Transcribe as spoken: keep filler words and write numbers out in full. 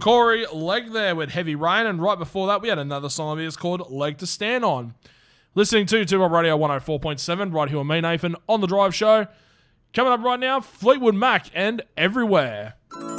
Corey, Leg there with Heavy Rain. And right before that, we had another song of his called Leg to Stand On. Listening to Two Bob Radio one oh four point seven, right here with me, Nathan, on The Drive Show. Coming up right now, Fleetwood Mac and Everywhere.